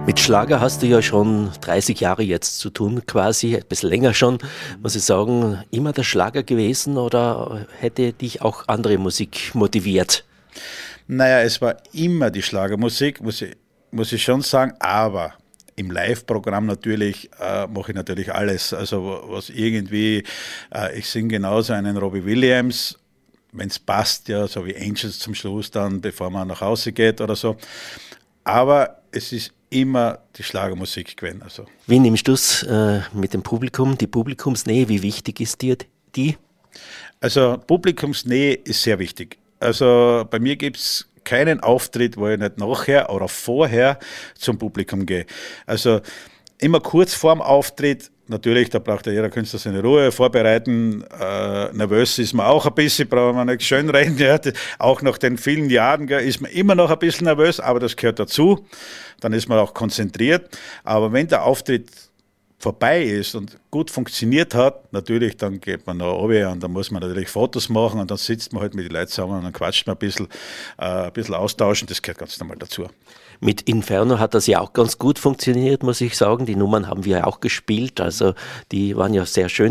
Mit Schlager hast du ja schon 30 Jahre jetzt zu tun, quasi, ein bisschen länger schon. Muss ich sagen, immer der Schlager gewesen oder hätte dich auch andere Musik motiviert? Naja, es war immer die Schlagermusik, muss ich schon sagen, aber im Live-Programm natürlich mache ich natürlich alles. Also was irgendwie, ich singe genauso einen Robbie Williams, wenn es passt, ja, so wie Angels zum Schluss dann, bevor man nach Hause geht oder so. Aber es ist immer die Schlagermusik gewesen. Also. Wie nimmst du es mit dem Publikum, die Publikumsnähe, wie wichtig ist dir die? Also Publikumsnähe ist sehr wichtig. Also bei mir gibt es keinen Auftritt, wo ich nicht nachher oder vorher zum Publikum gehe. Also immer kurz vorm Auftritt, natürlich, da braucht ja jeder Künstler seine Ruhe, vorbereiten. Nervös ist man auch ein bisschen, brauchen wir nicht schön reden. Ja. Auch nach den vielen Jahren ist man immer noch ein bisschen nervös, aber das gehört dazu. Dann ist man auch konzentriert. Aber wenn der Auftritt vorbei ist und gut funktioniert hat, natürlich, dann geht man nach oben und dann muss man natürlich Fotos machen und dann sitzt man halt mit den Leuten zusammen und dann quatscht man ein bisschen austauschen, das gehört ganz normal dazu. Mit Inferno hat das ja auch ganz gut funktioniert, muss ich sagen. Die Nummern haben wir auch gespielt, also die waren ja sehr schön.